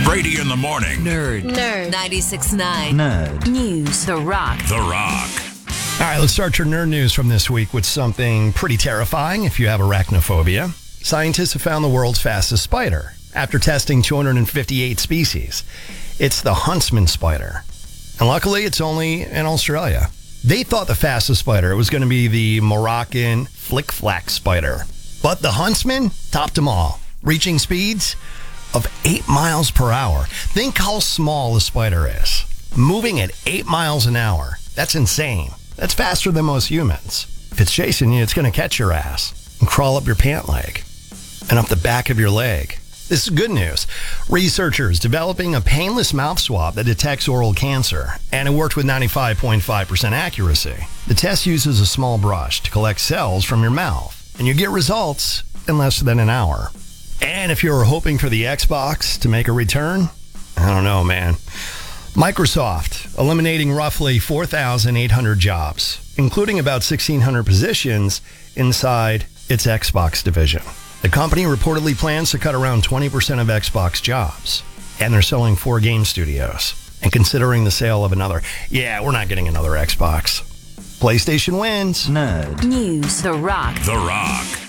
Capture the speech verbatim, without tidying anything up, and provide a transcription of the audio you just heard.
Brady in the morning. Nerd. Nerd. ninety-six point nine. Nerd. News. The Rock. The Rock. All right, let's start your nerd news from this week with something pretty terrifying if you have arachnophobia. Scientists have found the world's fastest spider after testing two hundred fifty-eight species. It's the huntsman spider. And luckily, it's only in Australia. They thought the fastest spider was going to be the Moroccan flick-flack spider. But the huntsman topped them all, reaching speeds of eight miles per hour. Think how small the spider is. Moving at eight miles an hour. That's insane. That's faster than most humans. If it's chasing you, it's going to catch your ass and crawl up your pant leg and up the back of your leg. This is good news. Researchers developing a painless mouth swab that detects oral cancer, and it worked with ninety-five point five percent accuracy. The test uses a small brush to collect cells from your mouth, and you get results in less than an hour. And if you're hoping for the Xbox to make a return, I don't know, man. Microsoft eliminating roughly four thousand eight hundred jobs, including about sixteen hundred positions inside its Xbox division. The company reportedly plans to cut around twenty percent of Xbox jobs, and they're selling four game studios and considering the sale of another. Yeah, we're not getting another Xbox. PlayStation wins. Nerd. News. The Rock. The Rock.